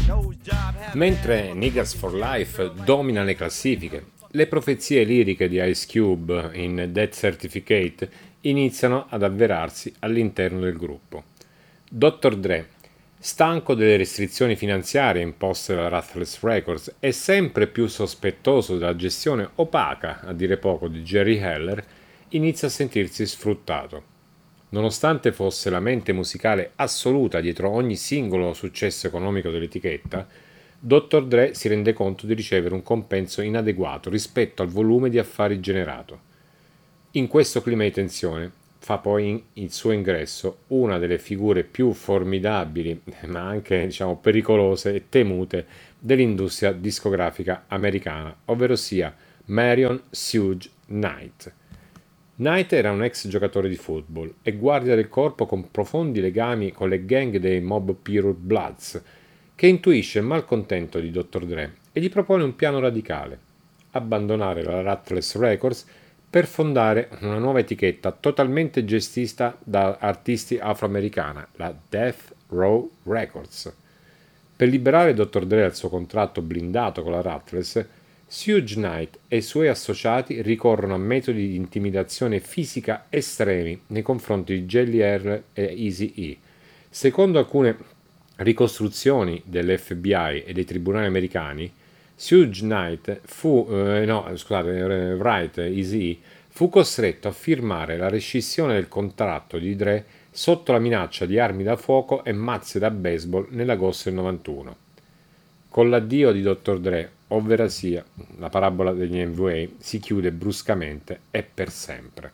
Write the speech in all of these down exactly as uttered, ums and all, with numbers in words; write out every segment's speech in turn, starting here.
Mentre Niggas for Life domina le classifiche, le profezie liriche di Ice Cube in Death Certificate iniziano ad avverarsi all'interno del gruppo. dottor Dre, stanco delle restrizioni finanziarie imposte da Ruthless Records e sempre più sospettoso della gestione opaca, a dire poco, di Jerry Heller, inizia a sentirsi sfruttato. Nonostante fosse la mente musicale assoluta dietro ogni singolo successo economico dell'etichetta, dottor Dre si rende conto di ricevere un compenso inadeguato rispetto al volume di affari generato. In questo clima di tensione fa poi il suo ingresso una delle figure più formidabili, ma anche diciamo pericolose e temute dell'industria discografica americana, ovvero sia Marion Suge Knight. Knight era un ex giocatore di football e guardia del corpo con profondi legami con le gang dei Mob Pure Bloods, che intuisce il malcontento di dottor Dre e gli propone un piano radicale: abbandonare la Ruthless Records per fondare una nuova etichetta totalmente gestita da artisti afroamericana, la Death Row Records. Per liberare dottor Dre dal suo contratto blindato con la Ruthless, Suge Knight e i suoi associati ricorrono a metodi di intimidazione fisica estremi nei confronti di Jelly R e Eazy-E. Secondo alcune ricostruzioni dell'F B I e dei tribunali americani, Suge Knight fu, eh, no, scusate, Wright, Eazy-E, fu costretto a firmare la rescissione del contratto di Dre sotto la minaccia di armi da fuoco e mazze da baseball nell'agosto del novantuno. Con l'addio di dottor Dre, ovvero sia la parabola degli N W A, si chiude bruscamente e per sempre.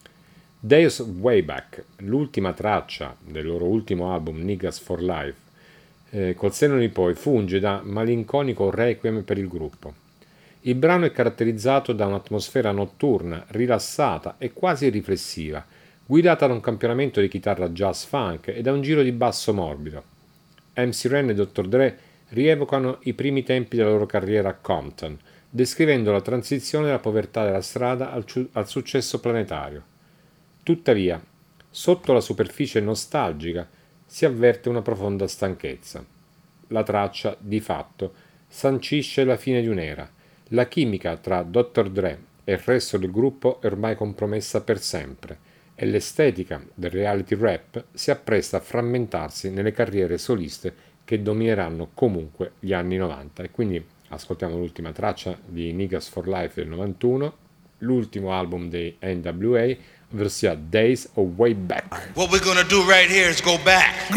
Days of Wayback, l'ultima traccia del loro ultimo album Niggas for Life, eh, col senno di poi funge da malinconico requiem per il gruppo. Il brano è caratterizzato da un'atmosfera notturna, rilassata e quasi riflessiva, guidata da un campionamento di chitarra jazz funk e da un giro di basso morbido. M C Ren e dottor Dre rievocano i primi tempi della loro carriera a Compton, descrivendo la transizione dalla povertà della strada al, ciu- al successo planetario. Tuttavia, sotto la superficie nostalgica si avverte una profonda stanchezza. La traccia, di fatto, sancisce la fine di un'era. La chimica tra dottor Dre e il resto del gruppo è ormai compromessa per sempre e l'estetica del reality rap si appresta a frammentarsi nelle carriere soliste che domineranno comunque gli anni novanta. E quindi ascoltiamo l'ultima traccia di Niggas for Life del novantuno, l'ultimo album dei N W A, ovvero sia Days of Way Back. What we're gonna do right here is go back.